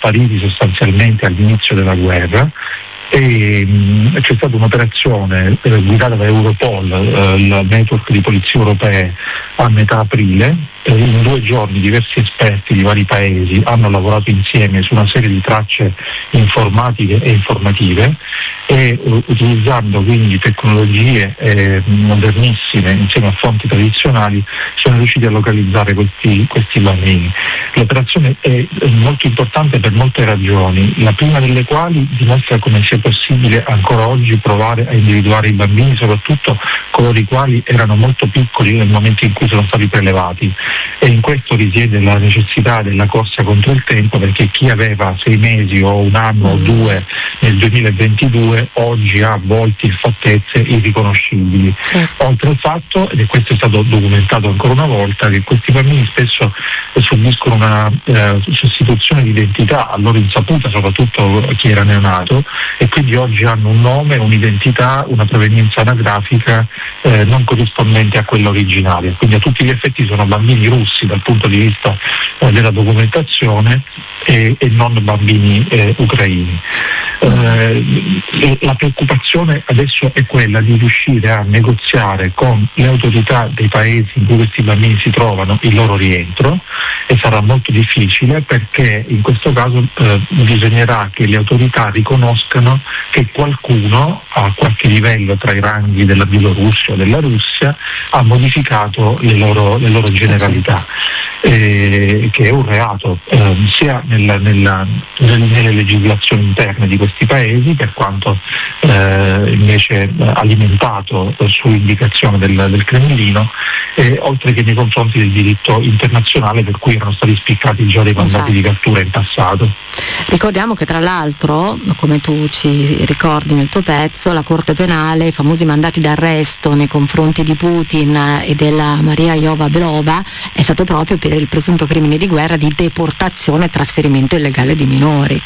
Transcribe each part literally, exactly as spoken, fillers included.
spariti sostanzialmente all'inizio della guerra. E mh, c'è stata un'operazione eh, guidata da Europol, eh, il network di polizie europee, a metà aprile. Eh, in due giorni diversi esperti di vari paesi hanno lavorato insieme su una serie di tracce informatiche e informative e uh, utilizzando quindi tecnologie eh, modernissime insieme a fonti tradizionali sono riusciti a localizzare questi, questi bambini. L'operazione è, è molto importante per molte ragioni, la prima delle quali dimostra come sia possibile ancora oggi provare a individuare i bambini, soprattutto coloro i quali erano molto piccoli nel momento in cui sono stati prelevati, e in questo risiede la necessità della corsa contro il tempo, perché chi aveva sei mesi o un anno o due nel duemilaventidue oggi ha volti e fattezze irriconoscibili. Certo. Oltre al fatto, e questo è stato documentato ancora una volta, che questi bambini spesso subiscono una eh, sostituzione di identità a loro insaputa, soprattutto chi era neonato, e quindi oggi hanno un nome, un'identità, una provenienza anagrafica eh, non corrispondente a quella originaria. Quindi a tutti gli effetti sono bambini russi dal punto di vista eh, della documentazione e, e non bambini eh, ucraini. Eh, la preoccupazione adesso è quella di riuscire a negoziare con le autorità dei paesi in cui questi bambini si trovano il loro rientro, e sarà molto difficile perché in questo caso eh, bisognerà che le autorità riconoscano che qualcuno a qualche livello tra i ranghi della Bielorussia o della Russia ha modificato le loro, le loro generalità, eh, che è un reato eh, sia nella, nella, nelle legislazioni interne di questi paesi, per quanto eh, invece alimentato su indicazione del, del Cremlino, eh, oltre che nei confronti del diritto internazionale, per cui erano stati spiccati già dei mandati di cattura in passato. Ricordiamo che tra l'altro, come tu ci ricordi nel tuo pezzo, la Corte Penale, i famosi mandati d'arresto nei confronti di Putin e della Maria Iova Belova, è stato proprio per il presunto crimine di guerra di deportazione e trasferimento illegale di minori.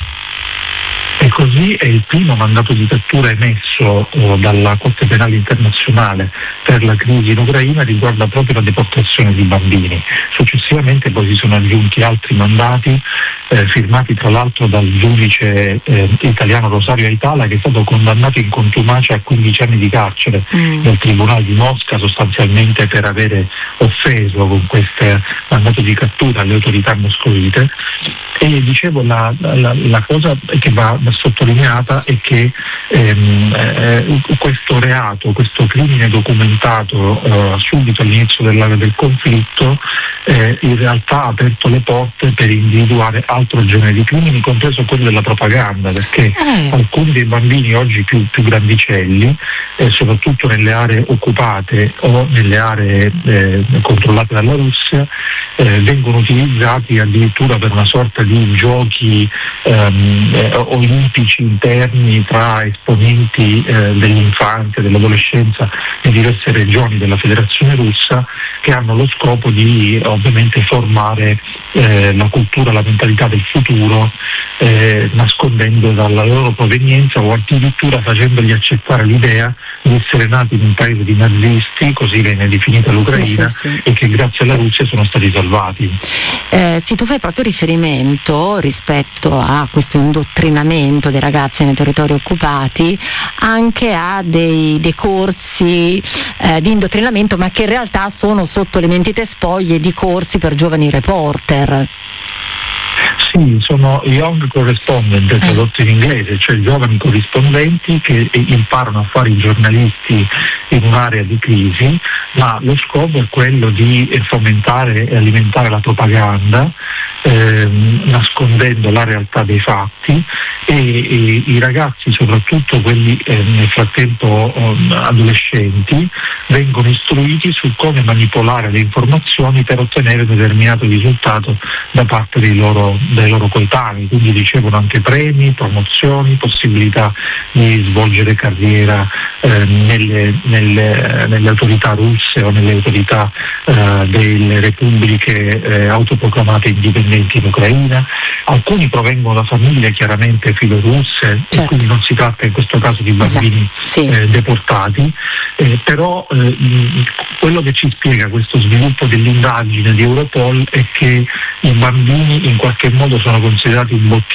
E così è il primo mandato di cattura emesso eh, dalla Corte Penale Internazionale per la crisi in Ucraina, riguarda proprio la deportazione di bambini. Successivamente poi si sono aggiunti altri mandati eh, firmati tra l'altro dal giudice eh, italiano Rosario Aitala, che è stato condannato in contumacia a quindici anni di carcere mm. nel Tribunale di Mosca, sostanzialmente per avere offeso con questo mandato di cattura le autorità moscovite. E dicevo, la, la, la cosa che va sottolineata è che ehm, eh, questo reato, questo crimine documentato eh, subito all'inizio della, del conflitto, eh, in realtà ha aperto le porte per individuare altro genere di crimini, compreso quello della propaganda, perché eh. alcuni dei bambini oggi più, più grandicelli, eh, soprattutto nelle aree occupate o nelle aree eh, controllate dalla Russia, eh, vengono utilizzati addirittura per una sorta di giochi ehm, eh, olimpici interni tra esponenti eh, dell'infanzia, dell'adolescenza in diverse regioni della Federazione Russa, che hanno lo scopo di ovviamente formare eh, la cultura, la mentalità del futuro, eh, nascondendo dalla loro provenienza o addirittura facendogli accettare l'idea di essere nati in un paese di nazisti, così viene definita l'Ucraina, sì, sì, sì. e che grazie alla Russia sono stati salvati. Eh, sì, tu fai proprio riferimento rispetto a questo indottrinamento dei ragazzi nei territori occupati anche a dei, dei corsi eh, di indottrinamento, ma che in realtà sono sotto le mentite spoglie di corsi per giovani reporter. Sì, sono young correspondent tradotto in inglese, cioè giovani corrispondenti che imparano a fare i giornalisti in un'area di crisi, ma lo scopo è quello di fomentare e alimentare la propaganda, ehm, nascondendo la realtà dei fatti, e, e i ragazzi, soprattutto quelli eh, nel frattempo um, adolescenti, vengono istruiti su come manipolare le informazioni per ottenere un determinato risultato da parte dei loro, dei loro coetanei, quindi ricevono anche premi, promozioni, possibilità di svolgere carriera eh, nelle, nelle, nelle autorità russe o nelle autorità eh, delle repubbliche eh, autoproclamate indipendenti in Ucraina. Alcuni provengono da famiglie chiaramente filorusse, certo. e quindi non si tratta in questo caso di bambini esatto. sì. eh, deportati, eh, però eh, quello che ci spiega questo sviluppo dell'indagine di Europol è che i bambini in qualche modo sono considerati un bottino